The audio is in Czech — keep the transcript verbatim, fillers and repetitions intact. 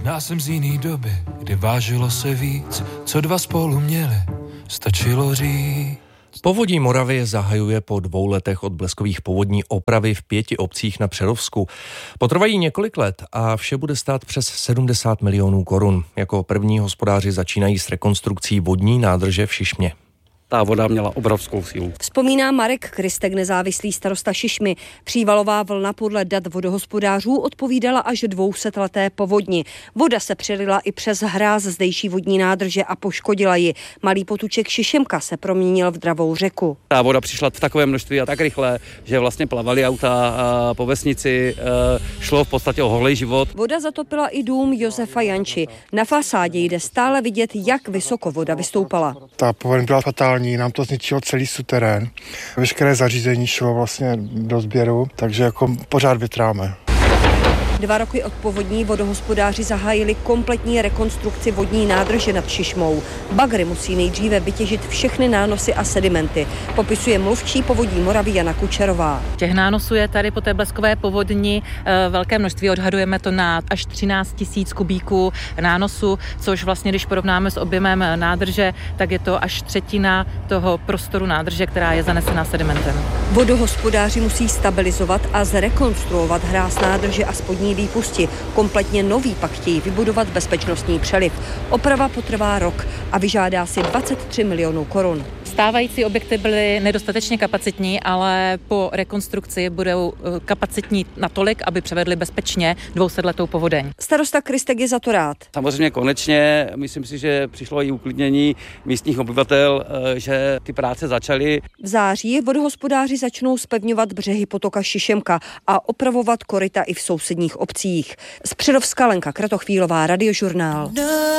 Možná jsem z jiný doby, kdy vážilo se víc, co dva spolu měli, stačilo říct. Povodí Moravy zahajuje po dvou letech od bleskových povodní opravy v pěti obcích na Přerovsku. Potrvají několik let a vše bude stát přes sedmdesát milionů korun. Jako první hospodáři začínají s rekonstrukcí vodní nádrže v Šišmě. Ta voda měla obrovskou sílu. Vzpomíná Marek Kristek, nezávislý starosta Šišmy. Přívalová vlna podle dat vodohospodářů odpovídala až dvousetleté povodni. Voda se přelila i přes hráz zdejší vodní nádrže a poškodila ji. Malý potůček Šišemka se proměnil v dravou řeku. Ta voda přišla v takové množství a tak rychle, že vlastně plavaly auta po vesnici, šlo v podstatě o holý život. Voda zatopila i dům Josefa Janči. Na fasádě jde stále vidět, jak vysoko voda vystoupala. Ta povodeň byla fatální. Nám to zničilo celý suterén. Veškeré zařízení šlo vlastně do sběru, takže jako pořád větráme. Dva roky od povodní vodohospodáři zahájili kompletní rekonstrukci vodní nádrže nad Šišmou. Bagry musí nejdříve vytěžit všechny nánosy a sedimenty, popisuje mluvčí Povodí Moravy Jana Kučerová. Těch nánosů je tady po té bleskové povodni velké množství, odhadujeme to na až třináct tisíc kubíků nánosu, což vlastně, když porovnáme s objemem nádrže, tak je to až třetina toho prostoru nádrže, která je zanesena sedimentem. Vodohospodáři musí stabilizovat a zrekonstruovat hráz nádrže a spodní výpusti. Kompletně nový pak chtějí vybudovat bezpečnostní přeliv. Oprava potrvá rok a vyžádá si dvacet tři milionů korun. Stávající objekty byly nedostatečně kapacitní, ale po rekonstrukci budou kapacitní natolik, aby převedli bezpečně dvousetletou povodeň. Starosta Kristek je za to rád. Samozřejmě konečně, myslím si, že přišlo i uklidnění místních obyvatel, že ty práce začaly. V září vodohospodáři začnou zpevňovat břehy potoka Šišemka a opravovat koryta i v sousedních obcích. Z Přerovska Lenka Kratochvílová, Radiožurnál.